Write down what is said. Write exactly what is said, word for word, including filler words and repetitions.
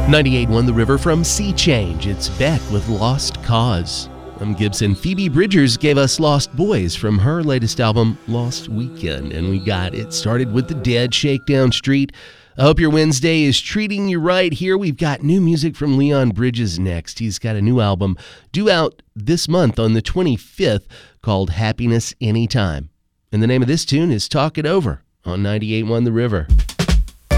ninety-eight point one The River from Sea Change. It's Beck with Lost Cause. I'm Gibson. Phoebe Bridgers gave us Lost Boys from her latest album, Lost Weekend. And we got it started with The Dead, Shakedown Street. I hope your Wednesday is treating you right. Here we've got new music from Leon Bridges next. He's got a new album due out this month on the twenty-fifth called Happiness Anytime. And the name of this tune is Talk It Over on ninety-eight point one The River.